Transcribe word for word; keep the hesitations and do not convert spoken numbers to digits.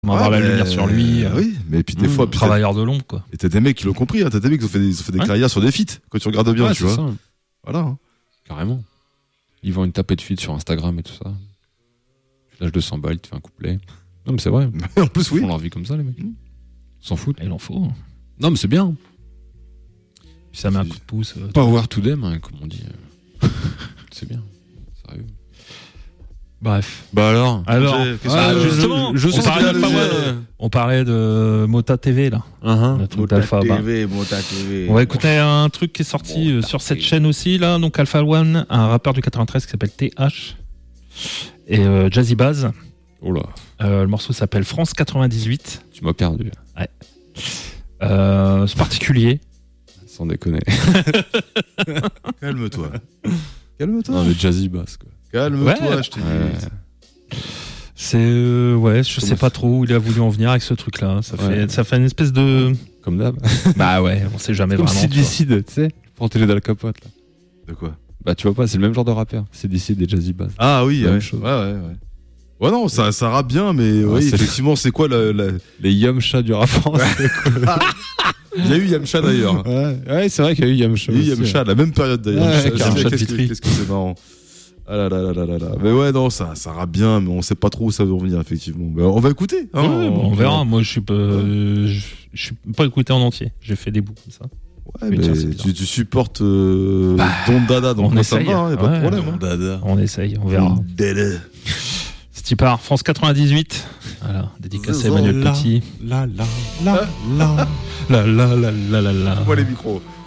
Ouais, avoir la mais... lumière sur lui. Euh, oui, mais puis des mmh, fois. Puis travailleur de l'ombre, quoi. Et t'as des mecs qui l'ont compris, hein. T'as des mecs qui ont fait des, ils ont fait des ouais. carrières sur des feats, quand tu regardes bien, ouais, tu vois. Ça. Voilà. Hein. Carrément. Ils vendent une tapée de feat sur Instagram et tout ça. Tu lâches deux cents balles, tu fais un couplet. Non, mais c'est vrai. en plus, oui. Ils font leur vie comme ça, les mecs. Mmh. Ils s'en foutent. Il en faut. Non, mais c'est bien. Puis ça met un coup de pouce. Euh, Power to them, hein, comme on dit. c'est bien. Sérieux. Bref. Bah alors Alors, ah, justement, je, je on, parlait de, euh, on parlait de Mota T V, là. Uh-huh. Mota T V, Mota T V. On va écouter un truc qui est sorti Mota sur cette T V. Chaîne aussi, là. Donc, Alpha One, un rappeur du quatre-vingt-treize qui s'appelle T H. Et euh, Jazzy Bass. Oh là. Euh, le morceau s'appelle France quatre-vingt-dix-huit. Tu m'as perdu. Ouais. Euh, c'est particulier. Sans déconner. Calme-toi. Calme-toi. Non, mais Jazzy Bass, quoi. Calme-toi, ouais. je te dis. Ouais. C'est euh, ouais, je Comment sais pas trop où il a voulu en venir avec ce truc-là. Ça ouais. fait, ça fait une espèce de. Comme d'hab. Bah ouais, on sait jamais comme vraiment. C'est Décide, tu sais, protéger d'Al Capote là. De quoi? Bah tu vois pas, c'est le même genre de rappeur. C'est Décide et Jazzy Bass. Ah oui, ouais. Même chose. Ouais, ouais, ouais. Ouais non, ça, ça rappe bien, mais ouais, oui, c'est effectivement, c'est quoi la, la... les Yamcha du rap français. Il y a eu Yamcha d'ailleurs. Ouais, ouais c'est vrai qu'il y a eu Yamcha. Il y a eu Yamcha à la même période d'ailleurs. Ouais, Yamcha de Vitry. Qu'est-ce que c'est marrant. Ah là là là là là là. Mais ouais, non, ça, ça rappe bien, mais on sait pas trop où ça veut revenir, effectivement. Ben, on va écouter. Hein, ouais, on, on verra. Moi, je suis pas, euh, je, je suis pas écouté en entier. J'ai fait des bouts comme ça. Ouais, mais, mais tu, tu supportes euh, bah, Don Dada, donc on moi, essaye. Ça va, hein, y a pas ouais, de problème. Don hein. Dada. On essaye, on verra. Dada. C'est part. France quatre-vingt-dix-huit. Voilà, dédicacé à Emmanuel la, Petit. La la la la la la la la la la. Moi les micros.